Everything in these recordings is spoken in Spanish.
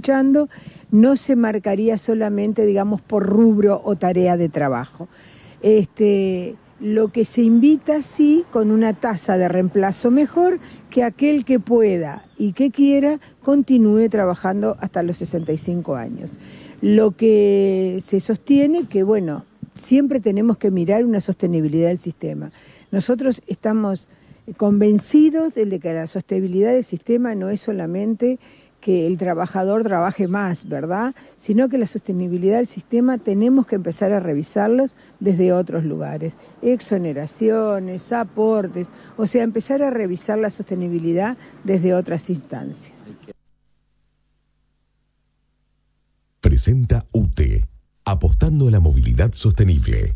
escuchando, no se marcaría solamente, digamos, por rubro o tarea de trabajo. Lo que se invita, sí, con una tasa de reemplazo mejor, que aquel que pueda y que quiera continúe trabajando hasta los 65 años. Lo que se sostiene que, bueno, siempre tenemos que mirar una sostenibilidad del sistema. Nosotros estamos convencidos de que la sostenibilidad del sistema no es solamente que el trabajador trabaje más, ¿verdad?, sino que la sostenibilidad del sistema tenemos que empezar a revisarlos desde otros lugares, exoneraciones, aportes, o sea, empezar a revisar la sostenibilidad desde otras instancias. Presenta UTE, apostando a la movilidad sostenible.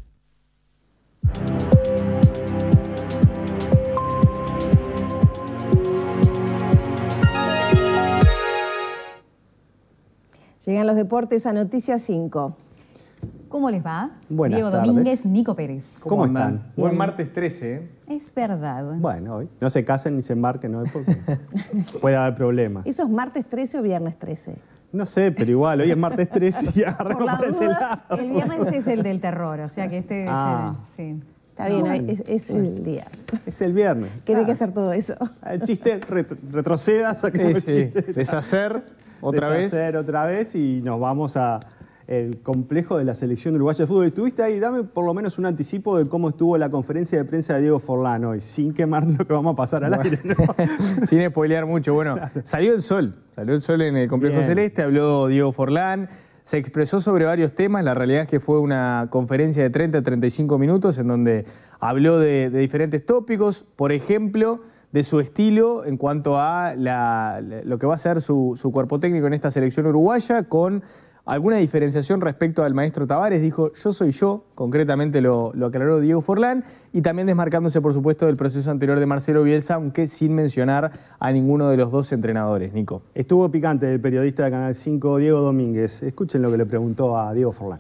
Llegan los deportes a Noticias 5. ¿Cómo les va? Buenas Diego tardes. Domínguez, Nico Pérez. ¿Cómo están? Bien. Buen martes 13, ¿eh? Es verdad. Bueno, hoy no se casen ni se embarquen hoy porque puede haber problemas. ¿Eso es martes 13 o viernes 13? No sé, pero igual, hoy es martes 13 y agarramos Por las por ese dudas, lado. el viernes es el del terror, o sea que este es el... Sí. Está bien, es el día. Es el viernes. Tiene que hacer todo eso. El chiste, retroceda, saquemos el chiste. Deshacer otra vez y nos vamos a el complejo de la selección uruguaya de fútbol. Estuviste ahí, dame por lo menos un anticipo de cómo estuvo la conferencia de prensa de Diego Forlán hoy, sin quemar lo que vamos a pasar al aire, ¿no? Sin spoilear mucho. Bueno, salió el sol en el complejo celeste, habló Diego Forlán, se expresó sobre varios temas. La realidad es que fue una conferencia de 30 a 35 minutos en donde habló de diferentes tópicos, por ejemplo, de su estilo en cuanto a lo que va a ser su cuerpo técnico en esta selección uruguaya, con alguna diferenciación respecto al maestro Tavares. Dijo, yo soy yo, concretamente lo aclaró Diego Forlán, y también desmarcándose, por supuesto, del proceso anterior de Marcelo Bielsa, aunque sin mencionar a ninguno de los dos entrenadores. Nico. Estuvo picante el periodista de Canal 5, Diego Domínguez. Escuchen lo que le preguntó a Diego Forlán.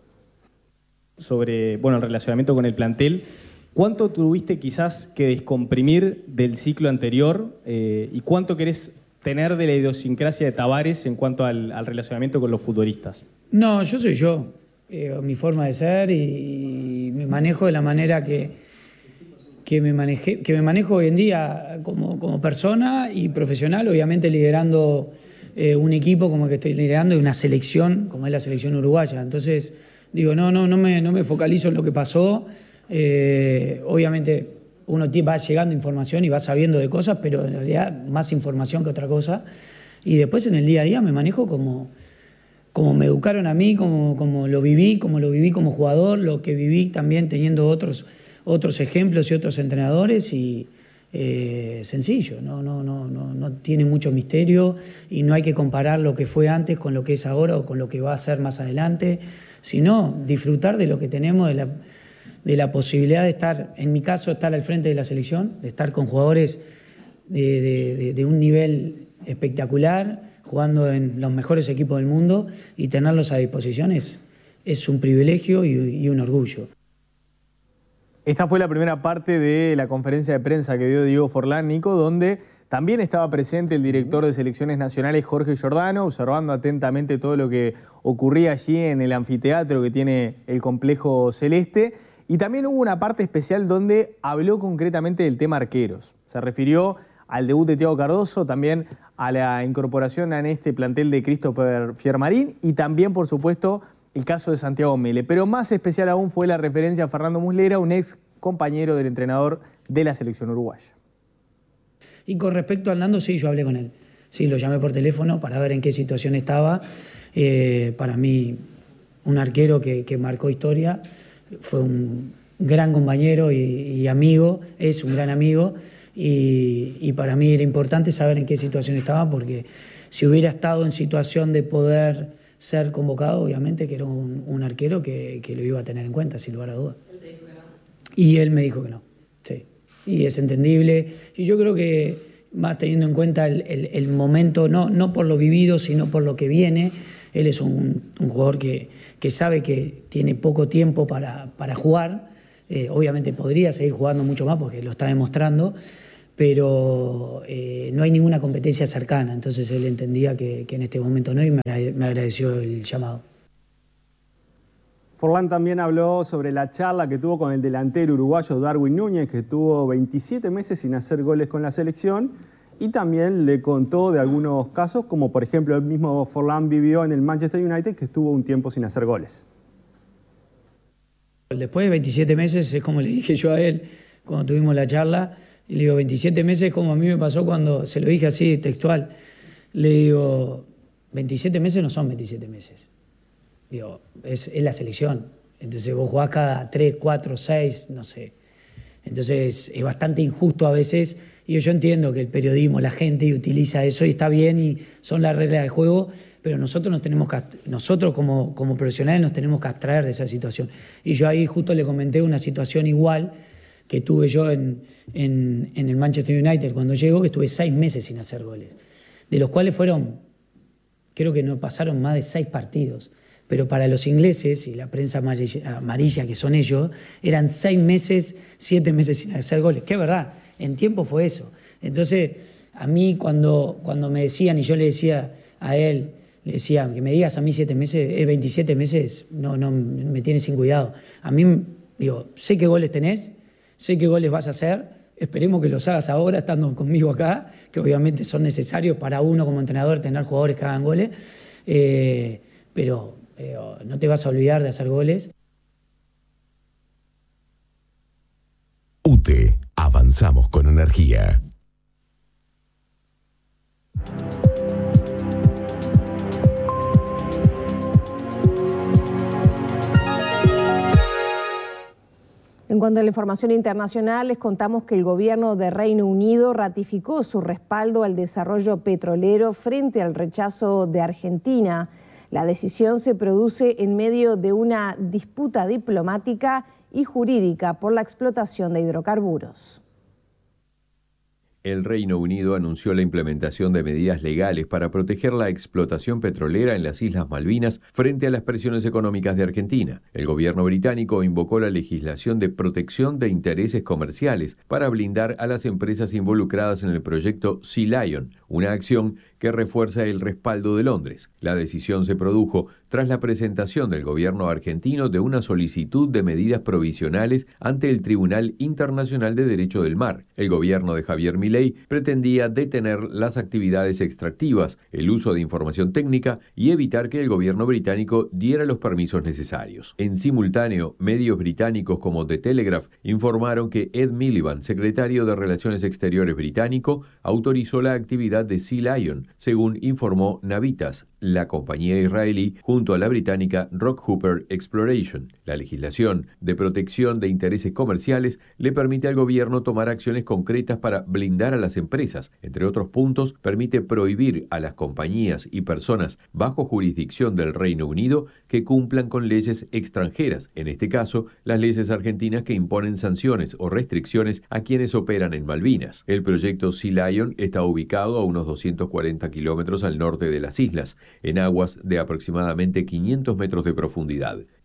Sobre, el relacionamiento con el plantel. ¿Cuánto tuviste quizás que descomprimir del ciclo anterior y cuánto querés tener de la idiosincrasia de Tavares en cuanto al relacionamiento con los futbolistas? No, yo soy yo, mi forma de ser y me manejo de la manera que me manejo hoy en día como persona y profesional, obviamente liderando un equipo como el que estoy liderando y una selección como es la selección uruguaya. Entonces digo, no me focalizo en lo que pasó. Obviamente uno va llegando información y va sabiendo de cosas, pero en realidad más información que otra cosa. Y después en el día a día me manejo como me educaron a mí, como lo viví como jugador, lo que viví también teniendo otros ejemplos y otros entrenadores y sencillo, no tiene mucho misterio y no hay que comparar lo que fue antes con lo que es ahora o con lo que va a ser más adelante, sino disfrutar de lo que tenemos, de la posibilidad de estar, en mi caso, estar al frente de la selección, de estar con jugadores de un nivel espectacular, jugando en los mejores equipos del mundo y tenerlos a disposición es un privilegio y un orgullo. Esta fue la primera parte de la conferencia de prensa que dio Diego Forlán, Nico, donde también estaba presente el director de selecciones nacionales, Jorge Giordano, observando atentamente todo lo que ocurría allí en el anfiteatro que tiene el complejo celeste. Y también hubo una parte especial donde habló concretamente del tema arqueros. Se refirió al debut de Thiago Cardoso, también a la incorporación en este plantel de Christopher Fiermarín y también, por supuesto, el caso de Santiago Mele. Pero más especial aún fue la referencia a Fernando Muslera, un ex compañero del entrenador de la selección uruguaya. Y con respecto a Nando, sí, yo hablé con él. Sí, lo llamé por teléfono para ver en qué situación estaba. Para mí, un arquero que marcó historia. Fue un gran compañero y amigo, es un gran amigo y para mí era importante saber en qué situación estaba porque si hubiera estado en situación de poder ser convocado, obviamente que era un arquero que lo iba a tener en cuenta, sin lugar a dudas. Y él me dijo que no, sí, y es entendible y yo creo que más teniendo en cuenta el momento, no por lo vivido, sino por lo que viene. Él es un jugador que sabe que tiene poco tiempo para jugar. Obviamente podría seguir jugando mucho más porque lo está demostrando, pero no hay ninguna competencia cercana, entonces él entendía que en este momento no, y me agradeció el llamado. Forlán también habló sobre la charla que tuvo con el delantero uruguayo Darwin Núñez, que estuvo 27 meses sin hacer goles con la selección, y también le contó de algunos casos, como por ejemplo el mismo Forlán vivió en el Manchester United, que estuvo un tiempo sin hacer goles. Después de 27 meses, es como le dije yo a él cuando tuvimos la charla, y le digo, 27 meses como a mí me pasó cuando se lo dije así, textual. Le digo, 27 meses no son 27 meses. Digo, es la selección. Entonces vos jugás cada 3, 4, 6, no sé. Entonces es bastante injusto a veces, y yo entiendo que el periodismo, la gente utiliza eso y está bien y son las reglas del juego, pero nosotros nosotros como profesionales nos tenemos que abstraer de esa situación. Y yo ahí justo le comenté una situación igual que tuve yo en el Manchester United cuando llego, que estuve 6 meses sin hacer goles, de los cuales creo que no pasaron más de 6 partidos. Pero para los ingleses y la prensa amarilla que son ellos, eran 6 meses, 7 meses sin hacer goles. Que es verdad, en tiempo fue eso. Entonces, a mí cuando me decían, y yo le decía a él, le decía, que me digas a mí 7 meses, 27 meses, no me tienes sin cuidado. A mí, digo, sé qué goles tenés, sé qué goles vas a hacer, esperemos que los hagas ahora estando conmigo acá, que obviamente son necesarios para uno como entrenador tener jugadores que hagan goles, pero no te vas a olvidar de hacer goles. UTE, avanzamos con energía. En cuanto a la información internacional, les contamos que el gobierno de Reino Unido ratificó su respaldo al desarrollo petrolero frente al rechazo de Argentina. La decisión se produce en medio de una disputa diplomática y jurídica por la explotación de hidrocarburos. El Reino Unido anunció la implementación de medidas legales para proteger la explotación petrolera en las Islas Malvinas frente a las presiones económicas de Argentina. El gobierno británico invocó la legislación de protección de intereses comerciales para blindar a las empresas involucradas en el proyecto Sea Lion, una acción que refuerza el respaldo de Londres. La decisión se produjo tras la presentación del gobierno argentino de una solicitud de medidas provisionales ante el Tribunal Internacional de Derecho del Mar. El gobierno de Javier Milei pretendía detener las actividades extractivas, el uso de información técnica y evitar que el gobierno británico diera los permisos necesarios. En simultáneo, medios británicos como The Telegraph informaron que Ed Miliband, secretario de Relaciones Exteriores británico, autorizó la actividad de Sea Lion, según informó Navitas, la compañía israelí, junto a la británica Rockhooper Exploration. La legislación de protección de intereses comerciales le permite al gobierno tomar acciones concretas para blindar a las empresas. Entre otros puntos, permite prohibir a las compañías y personas bajo jurisdicción del Reino Unido que cumplan con leyes extranjeras, en este caso, las leyes argentinas que imponen sanciones o restricciones a quienes operan en Malvinas. El proyecto Sea Lion está ubicado a unos 240 kilómetros al norte de las islas, en aguas de aproximadamente 500 metros de profundidad.